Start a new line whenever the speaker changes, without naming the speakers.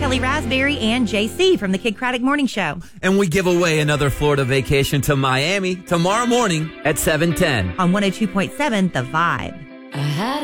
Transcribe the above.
Kelly Raspberry and JC from the Kid Craddock Morning Show.
And we give away another Florida vacation to Miami tomorrow morning at 7:10.
On 102.7 The Vibe.